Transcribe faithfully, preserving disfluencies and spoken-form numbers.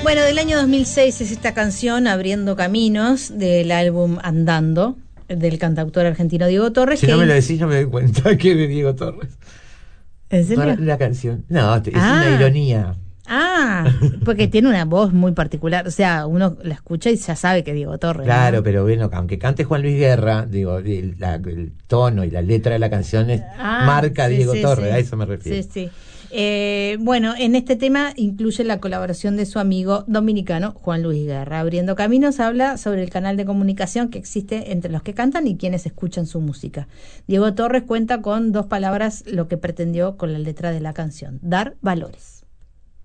Bueno, del año dos mil seis es esta canción, Abriendo Caminos, del álbum Andando, del cantautor argentino Diego Torres. Si que no me lo decís, no me doy cuenta que es de Diego Torres. ¿En serio? No, la, la canción. No, es Ah. una ironía. Ah, porque tiene una voz muy particular. O sea, uno la escucha y ya sabe que es Diego Torres. Claro, ¿no? pero bueno, aunque cante Juan Luis Guerra, digo, el, la, el tono y la letra de la canción es, Ah, marca a sí, Diego sí, Torres, sí. a eso me refiero. Sí, sí. Eh, bueno, en este tema incluye la colaboración de su amigo dominicano Juan Luis Guerra. Abriendo Caminos habla sobre el canal de comunicación que existe entre los que cantan y quienes escuchan su música. Diego Torres cuenta con dos palabras lo que pretendió con la letra de la canción: dar valores.